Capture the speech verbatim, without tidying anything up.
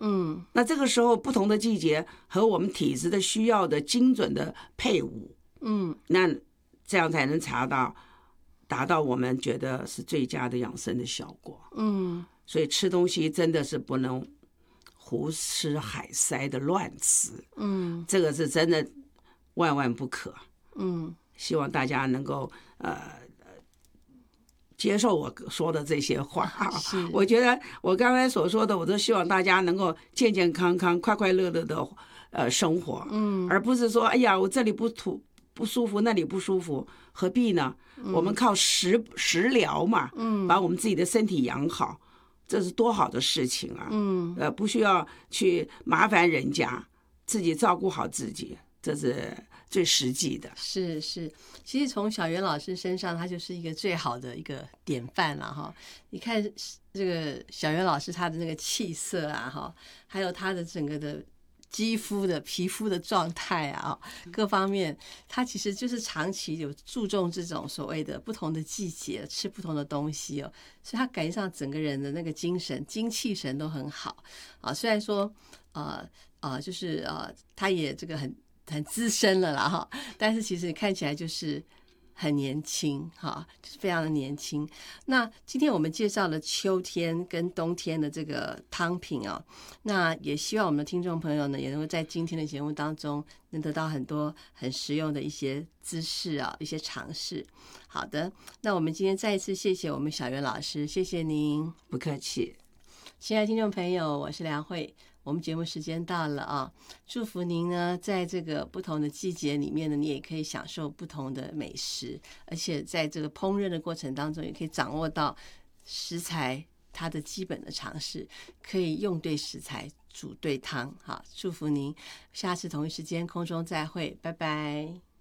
嗯， 那这个时候不同的季节和我们体质的需要的精准的配伍， 嗯， 那这样才能查到达到我们觉得是最佳的养生的效果。 嗯， 所以吃东西真的是不能胡吃海塞的乱吃， 嗯， 这个是真的万万不可。 嗯， 希望大家能够呃接受我说的这些话啊。 是， 我觉得我刚才所说的，我都希望大家能够健健康康、快快乐乐的呃生活， 嗯， 而不是说哎呀我这里不土不舒服，那里不舒服，何必呢？ 嗯、 我们靠食食疗嘛， 嗯， 把我们自己的身体养好，这是多好的事情啊！ 嗯， 呃，不需要去麻烦人家，自己照顾好自己，这是最实际的。 是是，其实从小袁老师身上，他就是一个最好的一个典范了哈。你看这个小袁老师他的那个气色啊哈，还有他的整个的肌肤的皮肤的状态啊，各方面，他其实就是长期有注重这种所谓的不同的季节吃不同的东西哦，所以他感觉上整个人的那个精神、精气神都很好啊。虽然说呃呃，就是呃，他也这个很很资深了啦哈，但是其实看起来就是很年轻哈，就是非常的年轻。那今天我们介绍了秋天跟冬天的这个汤品哦，那也希望我们的听众朋友呢，也能够在今天的节目当中能得到很多很实用的一些知识啊，一些尝试。好的，那我们今天再一次谢谢我们小袁老师，谢谢您。 不客气。 亲爱的听众朋友，我是梁慧，我们节目时间到了啊！祝福您呢，在这个不同的季节里面呢，你也可以享受不同的美食，而且在这个烹饪的过程当中，也可以掌握到食材它的基本的常识，可以用对食材，煮对汤。好，祝福您，下次同一时间空中再会，拜拜。